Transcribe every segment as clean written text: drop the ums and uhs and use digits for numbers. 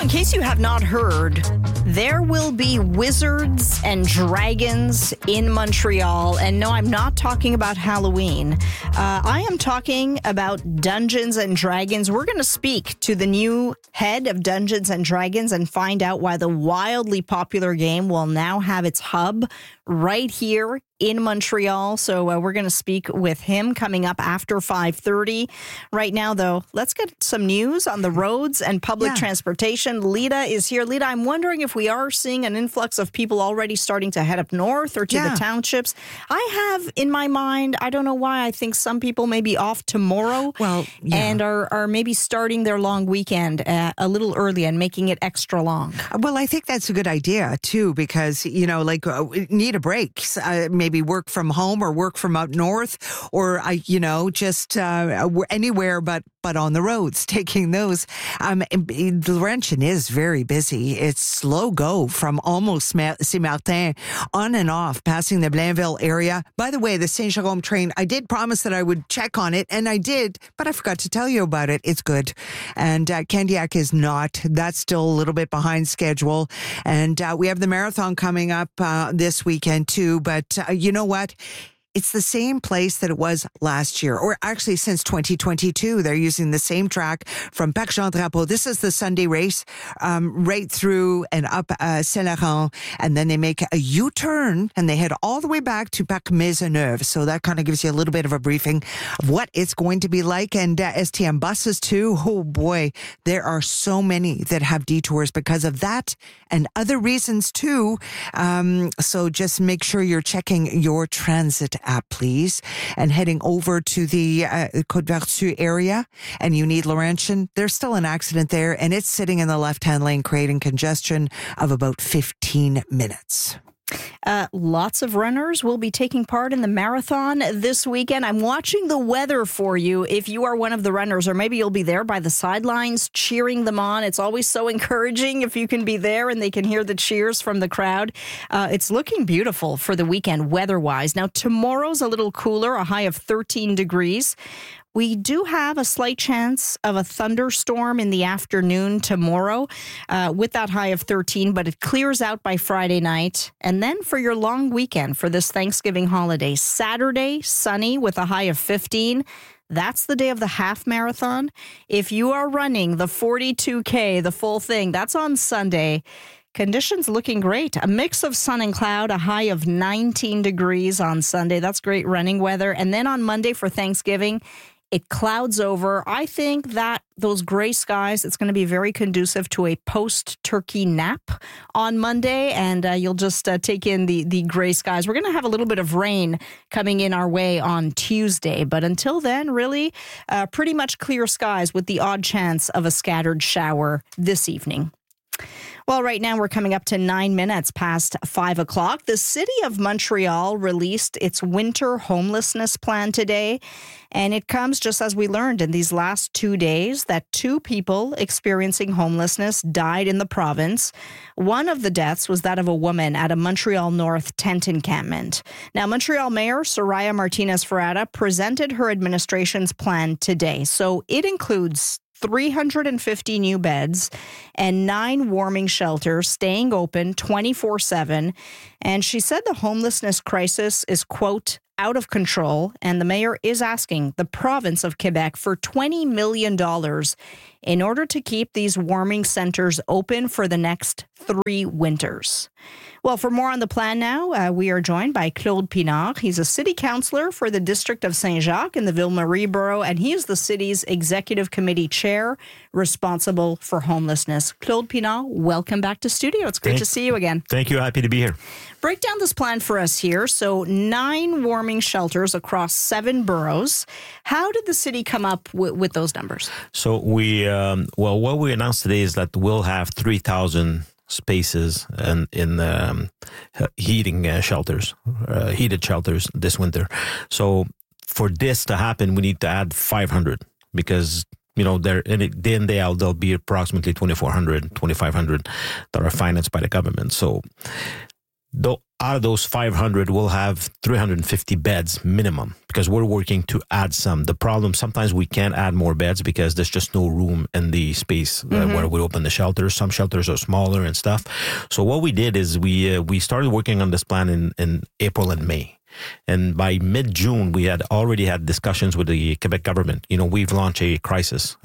in case you have not heard, there will be wizards and dragons in Montreal. And no, I'm not talking about Halloween. I am talking about Dungeons and Dragons. We're going to speak to the new head of Dungeons and Dragons and find out why the wildly popular game will now have its hub right here in Montreal. So we're going to speak with him coming up after 5:30. Right now, though, let's get some news on the roads and public transportation. Lita is here. Lita, I'm wondering if we are seeing an influx of people already starting to head up north or to the townships. I have in my mind, I don't know why, I think some people may be off tomorrow and are maybe starting their long weekend a little early and making it extra long. Well, I think that's a good idea, too, because, need a break. Maybe work from home or work from up north or, just anywhere but on the roads, taking those. Laurentian is very busy. It's slow go from almost Saint-Martin on and off, passing the Blainville area. By the way, the Saint-Jérôme train, I did promise that I would check on it, and I did, but I forgot to tell you about it. It's good. And Candiac is not. That's still a little bit behind schedule. And we have the marathon coming up this weekend, too. But you know what? It's the same place that it was last year, or actually since 2022. They're using the same track from Parc Jean Drapeau. This is the Sunday race, right through and up Saint-Laurent, and then they make a U-turn and they head all the way back to Parc Maisonneuve. So that kind of gives you a little bit of a briefing of what it's going to be like. And STM buses too. Oh boy, there are so many that have detours because of that and other reasons too. So just make sure you're checking your transit app, please, and heading over to the Côte-Vertu area, and you need Laurentian. There's still an accident there, and it's sitting in the left-hand lane, creating congestion of about 15 minutes. Lots of runners will be taking part in the marathon this weekend. I'm watching the weather for you if you are one of the runners, or maybe you'll be there by the sidelines cheering them on. It's always so encouraging if you can be there and they can hear the cheers from the crowd. It's looking beautiful for the weekend weather-wise. Now, tomorrow's a little cooler, a high of 13 degrees. We do have a slight chance of a thunderstorm in the afternoon tomorrow with that high of 13, but it clears out by Friday night. And then for your long weekend for this Thanksgiving holiday, Saturday, sunny with a high of 15. That's the day of the half marathon. If you are running the 42K, the full thing, that's on Sunday. Conditions looking great. A mix of sun and cloud, a high of 19 degrees on Sunday. That's great running weather. And then on Monday for Thanksgiving, it clouds over. I think that those gray skies, it's going to be very conducive to a post-turkey nap on Monday, and you'll just take in the gray skies. We're going to have a little bit of rain coming in our way on Tuesday, but until then, really pretty much clear skies with the odd chance of a scattered shower this evening. Well, right now we're coming up to 9 minutes past 5 o'clock. The city of Montreal released its winter homelessness plan today, and it comes just as we learned in these last 2 days that 2 people experiencing homelessness died in the province. One of the deaths was that of a woman at a Montreal North tent encampment. Now, Montreal Mayor Soraya Martinez-Ferrada presented her administration's plan today, so it includes 350 new beds and 9 warming shelters staying open 24/7. And she said the homelessness crisis is, quote, out of control. And the mayor is asking the province of Quebec for $20 million in order to keep these warming centers open for the next 3 winters. Well, for more on the plan now, we are joined by Claude Pinard. He's a city councillor for the district of Saint-Jacques in the Ville-Marie borough, and he is the city's executive committee chair responsible for homelessness. Claude Pinard, welcome back to studio. It's great to see you again. Thank you. Happy to be here. Break down this plan for us here. So 9 warming shelters across 7 boroughs. How did the city come up with those numbers? So what we announced today is that we'll have 3,000 spaces and in heating shelters, heated shelters this winter. So for this to happen, we need to add 500 because day in, day out, there'll be approximately 2,400, 2,500 that are financed by the government. So Though out of those 500, we'll have 350 beds minimum because we're working to add some. The problem, sometimes we can't add more beds because there's just no room in the space where we open the shelters. Some shelters are smaller and stuff. So what we did is we started working on this plan in April and May. And by mid-June, we had already had discussions with the Quebec government. We've launched a crisis,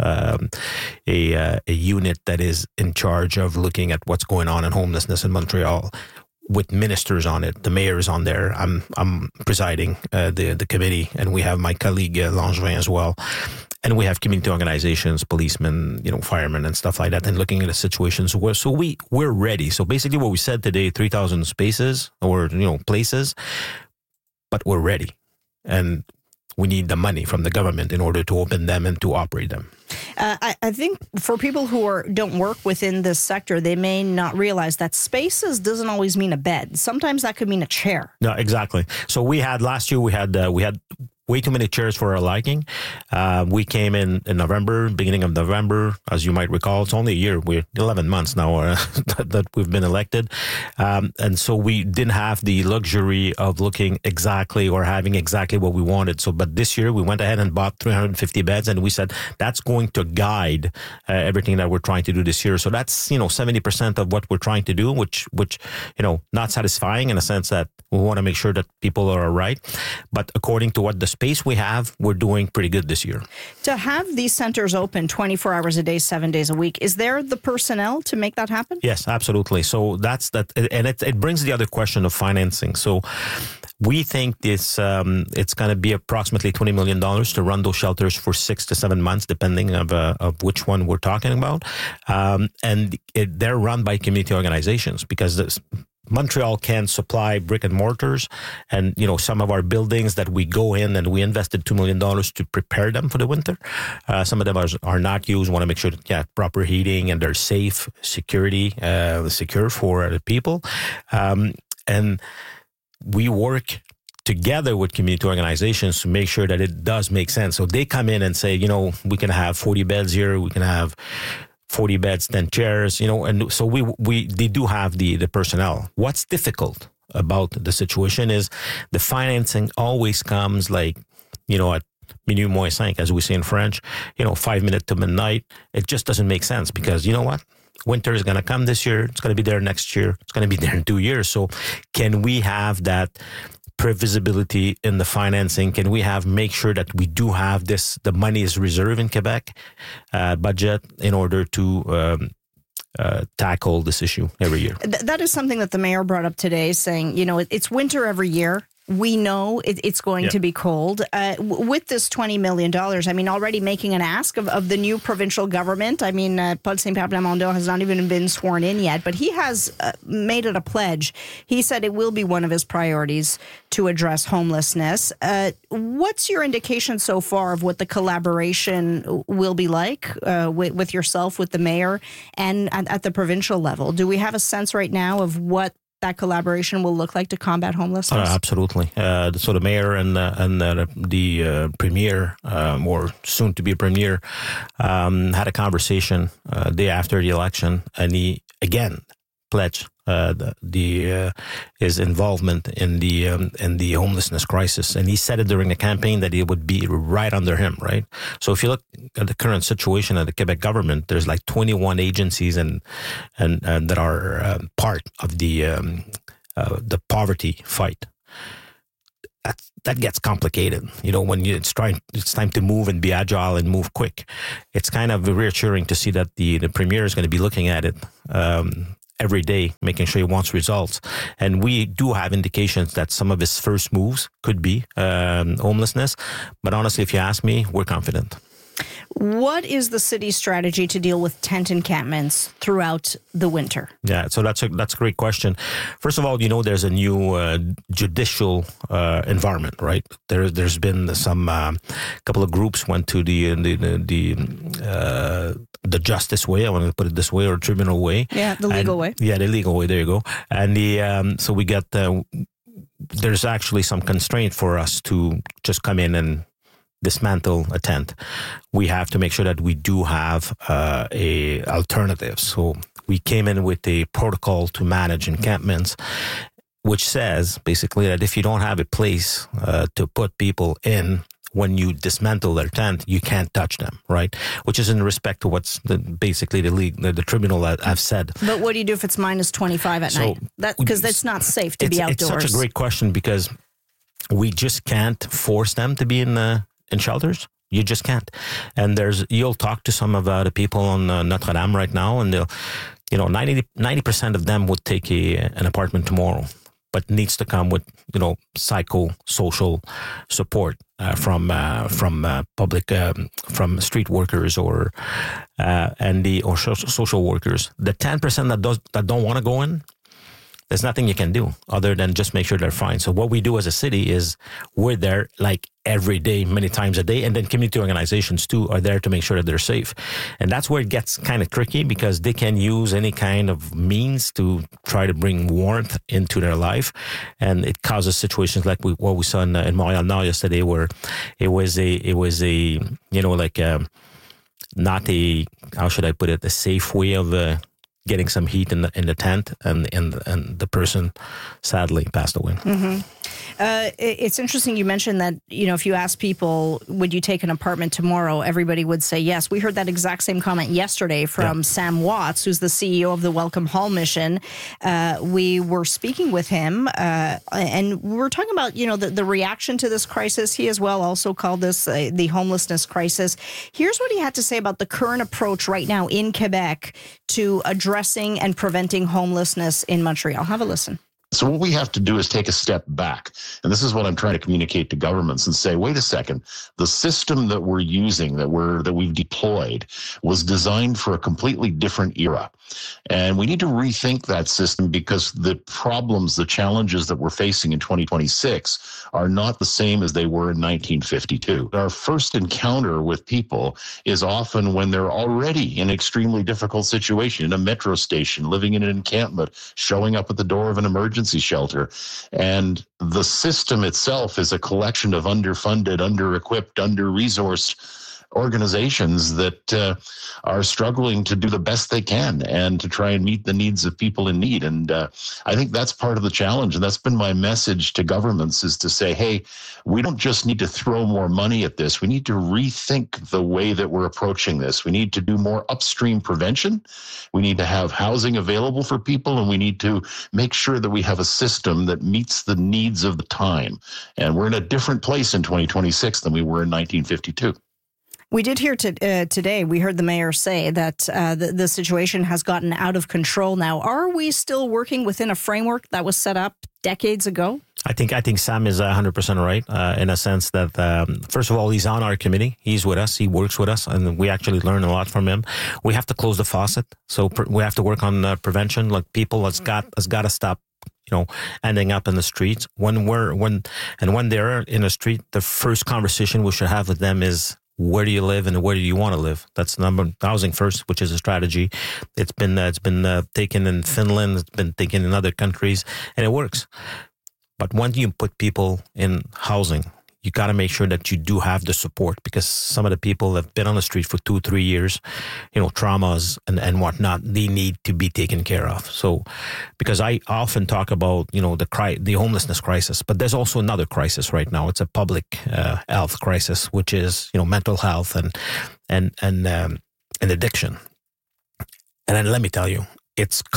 a unit that is in charge of looking at what's going on in homelessness in Montreal, with ministers on it. The mayor is on there. I'm presiding the committee, and we have my colleague Langevin as well. And we have community organizations, policemen, firemen and stuff like that, and looking at the situations. So we're ready. So basically what we said today, 3,000 spaces or, places, but we're ready. And we need the money from the government in order to open them and to operate them. I think for people who don't work within this sector, they may not realize that spaces doesn't always mean a bed. Sometimes that could mean a chair. No, exactly. So last year we had way too many chairs for our liking. We came in November, beginning of November, as you might recall. It's only a year. We're 11 months now that we've been elected. And so we didn't have the luxury of looking exactly or having exactly what we wanted. But this year we went ahead and bought 350 beds, and we said that's going to guide everything that we're trying to do this year. So that's, 70% of what we're trying to do, which, not satisfying in a sense that we want to make sure that people are all right. But according to what the space we have, we're doing pretty good this year. To have these centers open 24 hours a day, 7 days a week, is there the personnel to make that happen? Yes, absolutely. So that's that. And it brings the other question of financing. So we think it's going to be approximately $20 million to run those shelters for 6 to 7 months, depending of which one we're talking about. And they're run by community organizations because Montreal can supply brick and mortars, and some of our buildings that we go in and we invested $2 million to prepare them for the winter. Some of them are not used. Want to make sure that proper heating and they're safe, secure for the people, and we work together with community organizations to make sure that it does make sense. So they come in and say, we can have 40 beds here, we can have 40 beds, 10 chairs, and so they do have the personnel. What's difficult about the situation is the financing always comes at minuit moins 5, as we say in French, 5 minutes to midnight. It just doesn't make sense because you know what? Winter is going to come this year. It's going to be there next year. It's going to be there in 2 years. So can we have that previsibility in the financing? Can we make sure that we do have the money is reserved in Quebec budget in order to tackle this issue every year? That is something that the mayor brought up today, saying, it's winter every year. We know it's going to be cold. With this $20 million, already making an ask of the new provincial government. Paul Saint-Pierre Plamondon has not even been sworn in yet, but he has made it a pledge. He said it will be one of his priorities to address homelessness. What's your indication so far of what the collaboration will be like with yourself, with the mayor, and at the provincial level? Do we have a sense right now of what that collaboration will look like to combat homelessness? Absolutely. So the mayor and the premier, or soon to be premier, had a conversation day after the election, and he again pledged his involvement in the homelessness crisis, and he said it during the campaign that it would be right under him. Right. So if you look at the current situation of the Quebec government, there's like 21 agencies and that are part of the poverty fight. That gets complicated, when it's time to move and be agile and move quick. It's kind of reassuring to see that the premier is going to be looking at it every day, making sure he wants results. And we do have indications that some of his first moves could be homelessness. But honestly, if you ask me, we're confident. What is the city's strategy to deal with tent encampments throughout the winter? Yeah, so that's a great question. First of all, there's a new judicial environment, right? There's been some couple of groups went to the justice way, I want to put it this way, or tribunal way. Yeah, the legal way. Yeah, the legal way. There you go. And so we get there's actually some constraint for us to just come in and dismantle a tent. We have to make sure that we do have a alternative. So we came in with a protocol to manage encampments. which says basically that if you don't have a place to put people in when you dismantle their tent, you can't touch them, right? Which is in respect to what's basically the tribunal have said. But what do you do if it's minus 25 at night? Because that's not safe to be outdoors. It's such a great question because we just can't force them to be in shelters. You just can't. And you'll talk to some of the people on Notre Dame right now, and they'll, 90% of them would take an apartment tomorrow, but needs to come with, psychosocial support from public, from street workers or social workers. The 10% that don't want to go in, there's nothing you can do other than just make sure they're fine. So what we do as a city is we're there like every day, many times a day, and then community organizations too are there to make sure that they're safe. And that's where it gets kind of tricky because they can use any kind of means to try to bring warmth into their life. And it causes situations like what we saw in Montreal now yesterday, where it was not a, how should I put it, a safe way of getting some heat in the tent, and the person sadly passed away. Mm-hmm. It's interesting you mentioned that, if you ask people, would you take an apartment tomorrow, everybody would say yes. We heard that exact same comment yesterday from Sam Watts, who's the CEO of the Welcome Hall Mission. We were speaking with him, and we were talking about, the reaction to this crisis. He as well also called this the homelessness crisis. Here's what he had to say about the current approach right now in Quebec to addressing and preventing homelessness in Montreal. Have a listen. So what we have to do is take a step back. And this is what I'm trying to communicate to governments and say, wait a second, the system that we're using, that we've deployed, was designed for a completely different era. And we need to rethink that system because the problems, the challenges that we're facing in 2026 are not the same as they were in 1952. Our first encounter with people is often when they're already in an extremely difficult situation, in a metro station, living in an encampment, showing up at the door of an emergency shelter. And the system itself is a collection of underfunded, under-equipped, under-resourced organizations that are struggling to do the best they can and to try and meet the needs of people in need. And I think that's part of the challenge. And that's been my message to governments, is to say, hey, we don't just need to throw more money at this. We need to rethink the way that we're approaching this. We need to do more upstream prevention. We need to have housing available for people, and we need to make sure that we have a system that meets the needs of the time. And we're in a different place in 2026 than we were in 1952. We did hear today, we heard the mayor say that the situation has gotten out of control now. Are we still working within a framework that was set up decades ago? I think Sam is 100% right in a sense that, first of all, he's on our committee. He's with us. He works with us, and we actually learn a lot from him. We have to close the faucet. So we have to work on prevention. Like, people has got to stop ending up in the streets. When they're in the street, the first conversation we should have with them is, where do you live and where do you want to live? That's housing first, which is a strategy. It's been taken in Finland. It's been taken in other countries, and it works. But when you put people in housing, you got to make sure that you do have the support, because some of the people that have been on the street for 2-3 years, traumas and whatnot, they need to be taken care of. So, because I often talk about, the homelessness crisis, but there's also another crisis right now. It's a public health crisis, which is, mental health and addiction. And then let me tell you, it's